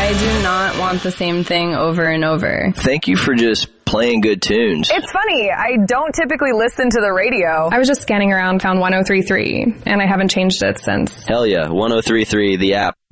I do not want the same thing over and over. Thank you for just playing good tunes. It's funny, I don't typically listen to the radio. I was just scanning around, found 103.3, and I haven't changed it since. Hell yeah, 103.3, the app.